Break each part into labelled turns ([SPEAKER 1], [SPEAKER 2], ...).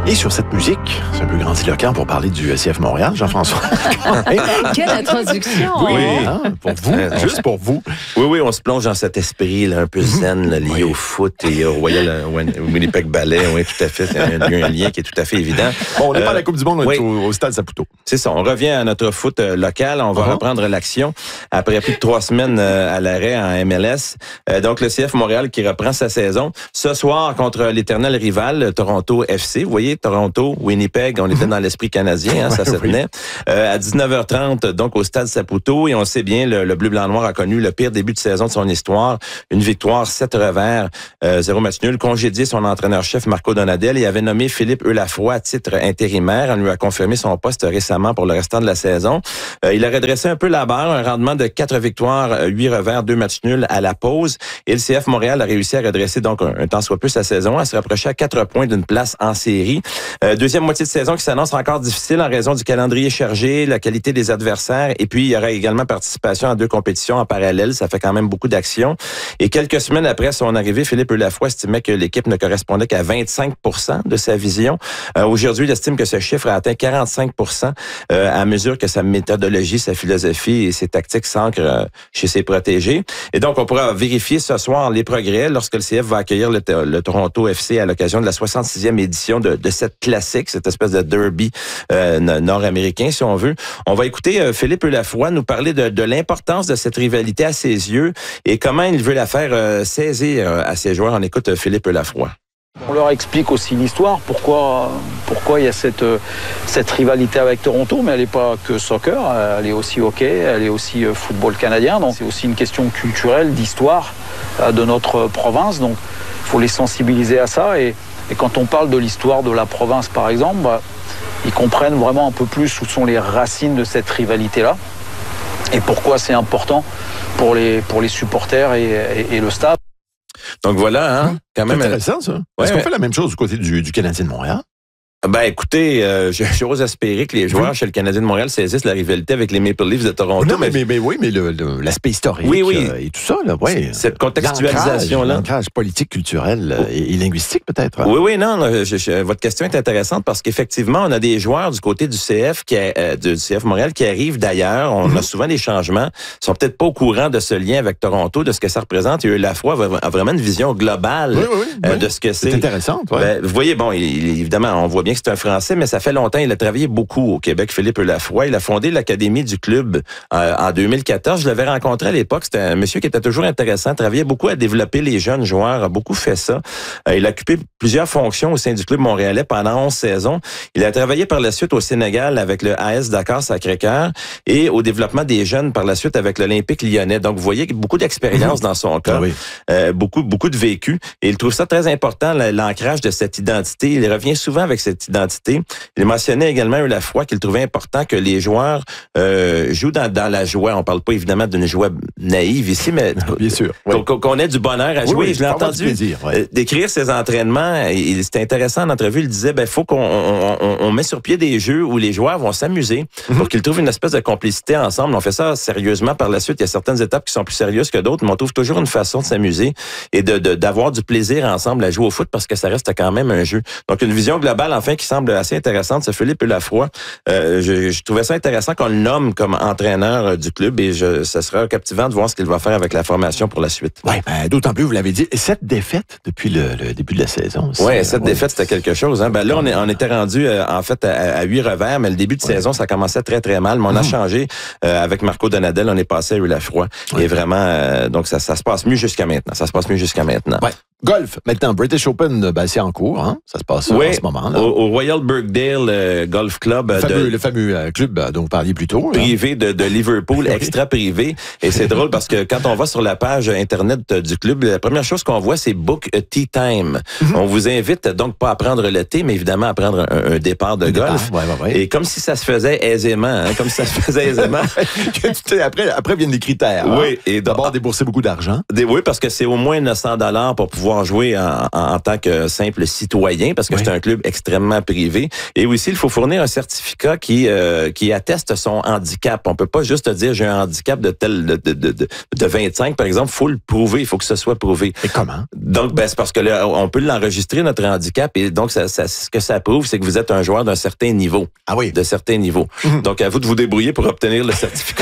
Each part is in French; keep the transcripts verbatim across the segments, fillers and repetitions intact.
[SPEAKER 1] Et sur cette musique, c'est un peu grandiloquent pour parler du C F Montréal, Jean-François.
[SPEAKER 2] Quelle introduction!
[SPEAKER 1] Oui, hein, pour vous,
[SPEAKER 3] Euh,
[SPEAKER 1] juste pour vous.
[SPEAKER 3] Oui, oui, on se plonge dans cet esprit là, un peu zen là, lié
[SPEAKER 1] Oui.
[SPEAKER 3] au foot et au Royal euh, Winnipeg Ballet. Oui, tout à fait. Il y a un lien qui est tout à fait évident.
[SPEAKER 1] Bon, on n'est
[SPEAKER 3] Euh,
[SPEAKER 1] pas à la Coupe du Monde, on est
[SPEAKER 3] oui.
[SPEAKER 1] au, au Stade Saputo.
[SPEAKER 3] C'est ça. On revient à notre foot euh, local. On va
[SPEAKER 1] Uh-huh.
[SPEAKER 3] reprendre l'action après plus de trois semaines euh, à l'arrêt en M L S. Euh, donc, le C F Montréal qui reprend sa saison ce soir contre l'éternel rival euh, Toronto F C. Vous voyez, Toronto, Winnipeg, on était dans l'esprit canadien, hein, ça se
[SPEAKER 1] Ouais, oui.
[SPEAKER 3] tenait. Euh, à dix-neuf heures trente, donc au Stade Saputo. Et on sait bien, le, le bleu-blanc-noir a connu le pire début de saison de son histoire. Une victoire, sept revers, euh, zéro match nul. Congédié son entraîneur-chef Marco Donadel. Il avait nommé Philippe Eulafroy à titre intérimaire. On lui a confirmé son poste récemment pour le restant de la saison. Euh, il a redressé un peu la barre, un rendement de quatre victoires, huit revers, deux matchs nuls à la pause. Et le C F Montréal a réussi à redresser donc un, un temps soit peu sa saison, à se rapprocher à quatre points d'une place en série. Euh, deuxième moitié de saison qui s'annonce encore difficile en raison du calendrier chargé, la qualité des adversaires. Et puis, il y aura également participation à deux compétitions en parallèle. Ça fait quand même beaucoup d'actions. Et quelques semaines après son arrivée, Philippe Eulafroy estimait que l'équipe ne correspondait qu'à vingt-cinq pour cent de sa vision. Euh, aujourd'hui, il estime que ce chiffre a atteint quarante-cinq pour cent euh, à mesure que sa méthodologie, sa philosophie et ses tactiques s'ancrent euh, chez ses protégés. Et donc, on pourra vérifier ce soir les progrès lorsque le C F va accueillir le, le Toronto F C à l'occasion de la soixante-sixième édition de, de cette classique, cette espèce de derby euh, nord-américain, si on veut. On va écouter euh, Philippe Eulafroy nous parler de, de l'importance de cette rivalité à ses yeux et comment il veut la faire euh, saisir euh, à ses joueurs. On écoute euh, Philippe Eulafroy.
[SPEAKER 4] On leur explique aussi l'histoire, pourquoi, pourquoi il y a cette, cette rivalité avec Toronto, mais elle n'est pas que soccer, elle est aussi hockey, elle est aussi football canadien, donc c'est aussi une question culturelle, d'histoire de notre province, donc il faut les sensibiliser à ça, et, et quand on parle de l'histoire de la province par exemple, bah, ils comprennent vraiment un peu plus où sont les racines de cette rivalité-là, et pourquoi c'est important pour les, pour les supporters et, et, et le staff.
[SPEAKER 3] Donc voilà, hein, quand
[SPEAKER 1] C'est
[SPEAKER 3] même.
[SPEAKER 1] intéressant, ça. Est-ce
[SPEAKER 3] Ouais,
[SPEAKER 1] qu'on
[SPEAKER 3] ouais.
[SPEAKER 1] fait la même chose du côté du, du Canadien de Montréal?
[SPEAKER 3] Ben écoutez, euh, j'ose espérer que les joueurs chez le Canadien de Montréal saisissent la rivalité avec les Maple Leafs de Toronto.
[SPEAKER 1] Non, mais, mais, mais oui, mais le, le, l'aspect historique
[SPEAKER 3] Oui, oui.
[SPEAKER 1] euh, et tout ça, là, ouais.
[SPEAKER 3] Cette contextualisation-là.
[SPEAKER 1] L'ancrage, l'ancrage politique, culturel euh, et, et linguistique, peut-être.
[SPEAKER 3] Oui, oui, non, non, je, je, votre question est intéressante parce qu'effectivement, on a des joueurs du côté du C F, qui, euh, du C F Montréal qui arrivent d'ailleurs. On
[SPEAKER 1] Mm-hmm.
[SPEAKER 3] a souvent des changements. Ils sont peut-être pas au courant de ce lien avec Toronto, de ce que ça représente. Et Eulafroy a, a vraiment une vision globale
[SPEAKER 1] Oui, oui, oui,
[SPEAKER 3] euh,
[SPEAKER 1] oui.
[SPEAKER 3] de ce que c'est.
[SPEAKER 1] C'est intéressant, ouais.
[SPEAKER 3] Ben, vous voyez, bon, il, il- évidemment, on voit bien que c'est un Français, mais ça fait longtemps. Il a travaillé beaucoup au Québec, Philippe Eulafroy. Il a fondé l'Académie du club euh, en deux mille quatorze. Je l'avais rencontré à l'époque. C'était un monsieur qui était toujours intéressant. Travaillait beaucoup à développer les jeunes joueurs. A beaucoup fait ça. Euh, il a occupé plusieurs fonctions au sein du club montréalais pendant onze saisons. Il a travaillé par la suite au Sénégal avec le A S Dakar Sacré-Cœur et au développement des jeunes par la suite avec l'Olympique Lyonnais. Donc, vous voyez beaucoup d'expérience dans son cas.
[SPEAKER 1] Ah oui.
[SPEAKER 3] Euh, beaucoup, beaucoup de vécu. Et il trouve ça très important, l'ancrage de cette identité. Il revient souvent avec cette identité. Il mentionnait également Eulafroy qu'il trouvait important que les joueurs euh, jouent dans, dans la joie. On parle pas évidemment d'une joie naïve ici, mais
[SPEAKER 1] Bien sûr.
[SPEAKER 3] qu'on qu'on- qu'on ait du bonheur à
[SPEAKER 1] Oui,
[SPEAKER 3] jouer.
[SPEAKER 1] oui,
[SPEAKER 3] Je l'ai
[SPEAKER 1] faut avoir
[SPEAKER 3] entendu
[SPEAKER 1] du plaisir, ouais.
[SPEAKER 3] euh, décrire ses entraînements. Et c'était intéressant en entrevue. Il disait, ben faut qu'on on, on, on met sur pied des jeux où les joueurs vont s'amuser pour qu'ils trouvent une espèce de complicité ensemble. On fait ça sérieusement par la suite. Il y a certaines étapes qui sont plus sérieuses que d'autres, mais on trouve toujours une façon de s'amuser et de, de d'avoir du plaisir ensemble à jouer au foot parce que ça reste quand même un jeu. Donc une vision globale enfin qui semble assez intéressante. C'est Philippe Eulafroy. Euh, je, je trouvais ça intéressant qu'on le nomme comme entraîneur euh, du club et je, ça sera captivant de voir ce qu'il va faire avec la formation pour la suite.
[SPEAKER 1] Oui, ben, d'autant plus, vous l'avez dit, sept défaites depuis le, le début de la saison.
[SPEAKER 3] Oui,
[SPEAKER 1] C'est-
[SPEAKER 3] cette
[SPEAKER 1] ouais.
[SPEAKER 3] défaite, c'était quelque chose. Hein. Ben là, on, est, on était rendu euh, en fait à, à huit revers, mais le début de
[SPEAKER 1] Ouais.
[SPEAKER 3] saison, ça commençait très, très mal. Mais on a changé euh, avec Marco Donadel, on est passé à Eulafroy.
[SPEAKER 1] Ouais.
[SPEAKER 3] Et vraiment, euh, donc ça, ça se passe mieux jusqu'à maintenant. Ça se passe mieux jusqu'à maintenant.
[SPEAKER 1] Ouais. Golf, maintenant, British Open, ben, c'est en cours, hein? Ça se passe
[SPEAKER 3] Oui,
[SPEAKER 1] en ce moment. Là.
[SPEAKER 3] au, au Royal Birkdale euh, Golf Club
[SPEAKER 1] Le
[SPEAKER 3] euh,
[SPEAKER 1] fameux,
[SPEAKER 3] de,
[SPEAKER 1] le fameux euh, club euh, dont vous parliez plus tôt. là.
[SPEAKER 3] privé de, de Liverpool, extra privé. Et c'est drôle parce que quand on va sur la page Internet euh, du club, la première chose qu'on voit, c'est Book a Tea Time. On vous invite donc pas à prendre le thé, mais évidemment à prendre un, un départ de golf.
[SPEAKER 1] Ah, ouais, ouais, ouais.
[SPEAKER 3] Et comme si ça se faisait aisément, hein, comme si ça se faisait aisément.
[SPEAKER 1] Tu sais, après, après viennent des critères. hein.
[SPEAKER 3] Oui, et
[SPEAKER 1] D'abord, débourser beaucoup d'argent.
[SPEAKER 3] Des- oui, parce que c'est au moins neuf cents dollars pour pouvoir jouer en, en, en tant que simple citoyen, parce que
[SPEAKER 1] Oui.
[SPEAKER 3] c'est un club extrêmement extrêmement privé. Et aussi, il faut fournir un certificat qui euh, qui atteste son handicap. On peut pas juste dire j'ai un handicap de tel de de de, de vingt-cinq par exemple. Faut le prouver. Il faut que ce soit prouvé.
[SPEAKER 1] Et comment?
[SPEAKER 3] Donc, ben, c'est parce que là, on peut l'enregistrer, notre handicap, et donc, ça, ça, ce que ça prouve, c'est que vous êtes un joueur d'un certain niveau.
[SPEAKER 1] Ah oui.
[SPEAKER 3] De certains niveaux. Mm-hmm. Donc, à vous de vous débrouiller pour obtenir le certificat.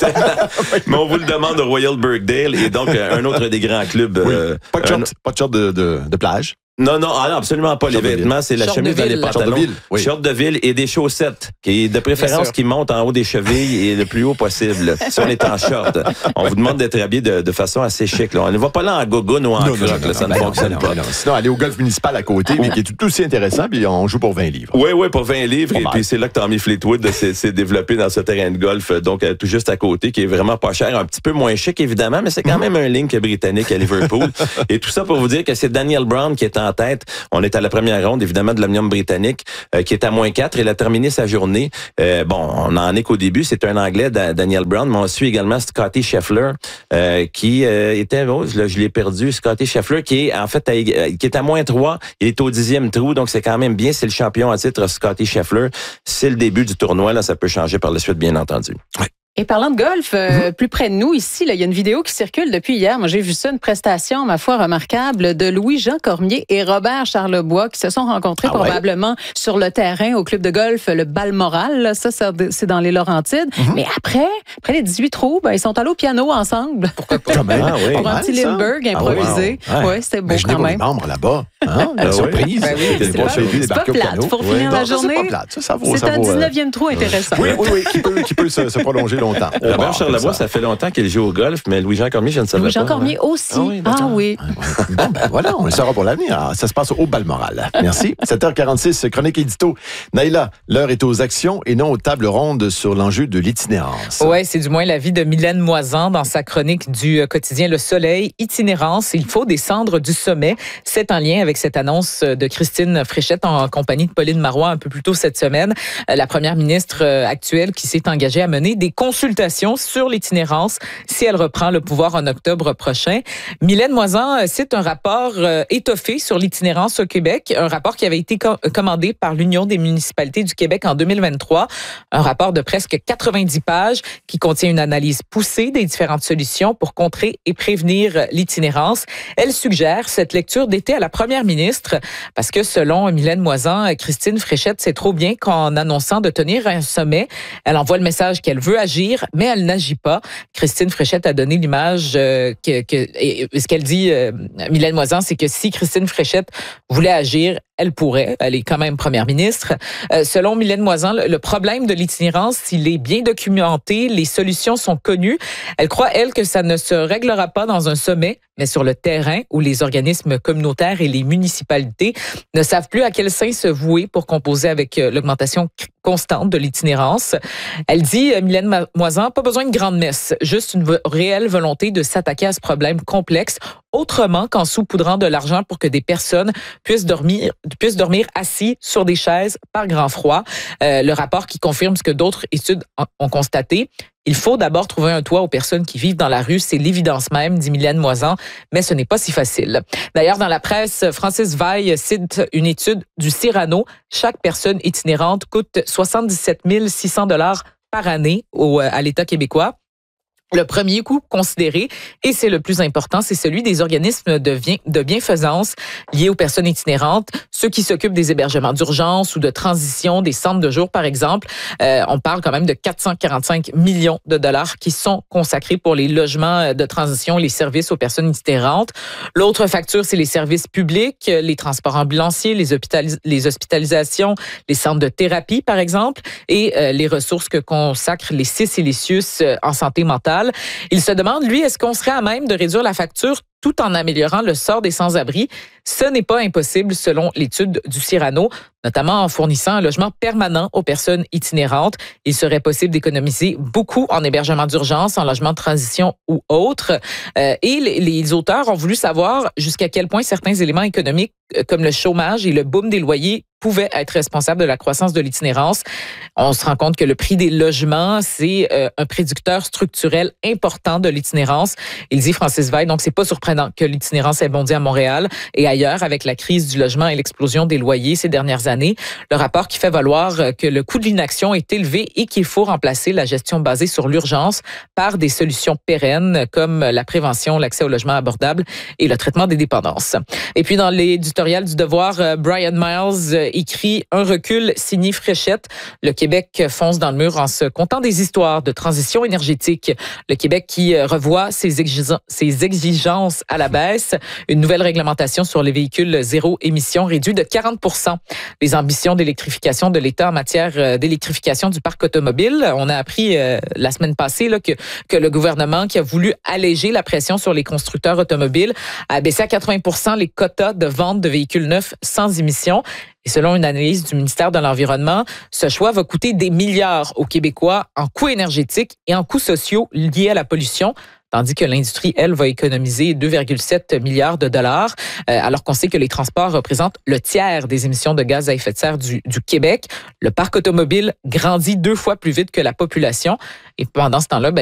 [SPEAKER 3] Mais on vous le demande au Royal Birkdale, et donc, un autre des grands clubs.
[SPEAKER 1] Oui.
[SPEAKER 3] Euh,
[SPEAKER 1] pas de short, un... pas de, short de, de, de plage.
[SPEAKER 3] Non, non, ah non, absolument pas.
[SPEAKER 1] Short
[SPEAKER 3] les vêtements, c'est la chemise dans les pantalons.
[SPEAKER 1] Short de ville, oui.
[SPEAKER 3] Short de ville et des chaussettes, qui de préférence qui montent en haut des chevilles et le plus haut possible. Si on est en short, on vous demande d'être habillé de, de façon assez chic. Là. On ne va pas là en gogoune ou en croque, ça ne
[SPEAKER 1] non,
[SPEAKER 3] fonctionne
[SPEAKER 1] non,
[SPEAKER 3] pas.
[SPEAKER 1] Non, non. Sinon, aller au golf municipal à côté, mais qui est tout aussi intéressant, puis on joue pour vingt livres.
[SPEAKER 3] Oui, oui, pour vingt livres.
[SPEAKER 1] Pas
[SPEAKER 3] et
[SPEAKER 1] mal.
[SPEAKER 3] puis c'est là que Tommy Fleetwood s'est, s'est développé dans ce terrain de golf, donc tout juste à côté, qui est vraiment pas cher, un petit peu moins chic évidemment, mais c'est quand même un link britannique à Liverpool. Et tout ça pour vous dire que c'est Daniel Brown qui est en tête. On est à la première ronde, évidemment, de l'Omnium britannique, euh, qui est à moins quatre. Il a terminé sa journée. Euh, bon, on en est qu'au début. C'est un Anglais, da- Daniel Brown, mais on suit également Scotty Scheffler, euh, qui euh, était, oh, là, je l'ai perdu, Scotty Scheffler, qui est en fait, à, qui est à moins trois. Il est au dixième trou, donc c'est quand même bien. C'est le champion à titre, Scotty Scheffler. C'est le début du tournoi. Là, ça peut changer par la suite, bien entendu. Ouais.
[SPEAKER 2] Et parlant de golf, euh, mmh. plus près de nous, ici, là, il y a une vidéo qui circule depuis hier. Moi, j'ai vu ça, une prestation, ma foi, remarquable de Louis-Jean Cormier et Robert Charlebois qui se sont rencontrés ah probablement ouais. sur le terrain au club de golf, le Balmoral. Là, ça, c'est dans les Laurentides. Mmh. Mais après, après les dix-huit trous, ben, ils sont allés au piano ensemble.
[SPEAKER 1] Pourquoi pas? Ah, oui.
[SPEAKER 2] Pour un petit Lindbergh improvisé.
[SPEAKER 1] Ah, wow. ouais.
[SPEAKER 2] ouais, c'était beau
[SPEAKER 1] mais
[SPEAKER 2] quand même.
[SPEAKER 1] Les membres là-bas. Hein? La surprise.
[SPEAKER 2] Ben oui, c'est pas, c'est pas plate. Pour finir la journée, c'est un dix-neuvième trou intéressant.
[SPEAKER 1] Oui, oui, oui, qui peut, qui peut se, se prolonger longtemps.
[SPEAKER 3] Robert Charlebois, ça fait longtemps qu'il joue au golf, mais Louis-Jean Cormier, je ne savais
[SPEAKER 2] Louis-Jean
[SPEAKER 3] pas.
[SPEAKER 2] Louis-Jean Cormier hein? aussi. Ah oui. Ah, oui.
[SPEAKER 1] Bon, ben voilà, on le saura pour l'avenir. Ça se passe au Balmoral. Merci. sept heures quarante-six, chronique édito. Naïla, l'heure est aux actions et non aux tables rondes sur l'enjeu de l'itinérance.
[SPEAKER 5] Oui, c'est du moins l'avis de Mylène Moisan dans sa chronique du quotidien Le Soleil. Itinérance, il faut descendre du sommet. C'est en lien avec cette annonce de Christine Fréchette en compagnie de Pauline Marois un peu plus tôt cette semaine. La première ministre actuelle qui s'est engagée à mener des consultations sur l'itinérance si elle reprend le pouvoir en octobre prochain. Mylène Moisan cite un rapport euh, étoffé sur l'itinérance au Québec, un rapport qui avait été co- commandé par l'Union des municipalités du Québec en deux mille vingt-trois, un rapport de presque quatre-vingt-dix pages qui contient une analyse poussée des différentes solutions pour contrer et prévenir l'itinérance. Elle suggère cette lecture d'été à la première ministre parce que selon Mylène Moisan, Christine Fréchette sait trop bien qu'en annonçant de tenir un sommet, elle envoie le message qu'elle veut agir, mais elle n'agit pas. Christine Fréchette a donné l'image euh, que, que et ce qu'elle dit, euh, Mylène Moisan, c'est que si Christine Fréchette voulait agir, elle pourrait. Elle est quand même première ministre. Euh, selon Mylène Moisan, le, le problème de l'itinérance, il est bien documenté, les solutions sont connues. Elle croit, elle, que ça ne se réglera pas dans un sommet, mais sur le terrain où les organismes communautaires et les municipalités ne savent plus à quel sein se vouer pour composer avec l'augmentation constante de l'itinérance. Elle dit, Mylène Moisan, pas besoin de grande messe, juste une v- réelle volonté de s'attaquer à ce problème complexe autrement qu'en saupoudrant de l'argent pour que des personnes puissent dormir, puissent dormir assis sur des chaises par grand froid. Euh, le rapport qui confirme ce que d'autres études ont constaté. Il faut d'abord trouver un toit aux personnes qui vivent dans la rue. C'est l'évidence même, dit Mylène Moisan, mais ce n'est pas si facile. D'ailleurs, dans la presse, Francis Veil cite une étude du Cyrano. Chaque personne itinérante coûte soixante-dix-sept mille six cents dollars par année au, à l'État québécois. Le premier coût considéré, et c'est le plus important, c'est celui des organismes de, bien, de bienfaisance liés aux personnes itinérantes, ceux qui s'occupent des hébergements d'urgence ou de transition, des centres de jour, par exemple. Euh, on parle quand même de quatre cent quarante-cinq millions de dollars qui sont consacrés pour les logements de transition, les services aux personnes itinérantes. L'autre facture, c'est les services publics, les transports ambulanciers, les, hôpitalis- les hospitalisations, les centres de thérapie, par exemple, et euh, les ressources que consacrent les C I S et les C I U S en santé mentale. Il se demande, lui, est-ce qu'on serait à même de réduire la facture tout en améliorant le sort des sans-abri? Ce n'est pas impossible selon l'étude du Cyrano, notamment en fournissant un logement permanent aux personnes itinérantes. Il serait possible d'économiser beaucoup en hébergement d'urgence, en logement de transition ou autre. Euh, et les, les auteurs ont voulu savoir jusqu'à quel point certains éléments économiques comme le chômage et le boom des loyers pouvait être responsable de la croissance de l'itinérance. On se rend compte que le prix des logements, c'est euh, un prédicteur structurel important de l'itinérance. Il dit, Francis Veil, donc c'est pas surprenant que l'itinérance ait bondi à Montréal et ailleurs avec la crise du logement et l'explosion des loyers ces dernières années. Le rapport qui fait valoir que le coût de l'inaction est élevé et qu'il faut remplacer la gestion basée sur l'urgence par des solutions pérennes comme la prévention, l'accès au logement abordable et le traitement des dépendances. Et puis dans l'éditorial du Devoir, Brian Miles écrit « Un recul signé Fréchette. Le Québec fonce dans le mur en se contant des histoires de transition énergétique. Le Québec qui revoit ses, exigences, ses exigences à la baisse. Une nouvelle réglementation sur les véhicules zéro émission réduit de quarante pour cent. Les ambitions d'électrification de l'État en matière d'électrification du parc automobile. On a appris euh, la semaine passée là, que, que le gouvernement qui a voulu alléger la pression sur les constructeurs automobiles a baissé à quatre-vingts pour cent les quotas de vente de véhicules neufs sans émission. Et selon une analyse du ministère de l'Environnement, ce choix va coûter des milliards aux Québécois en coûts énergétiques et en coûts sociaux liés à la pollution, tandis que l'industrie, elle, va économiser deux virgule sept milliards de dollars, euh, alors qu'on sait que les transports représentent le tiers des émissions de gaz à effet de serre du, du Québec. Le parc automobile grandit deux fois plus vite que la population. Et pendant ce temps-là, ben,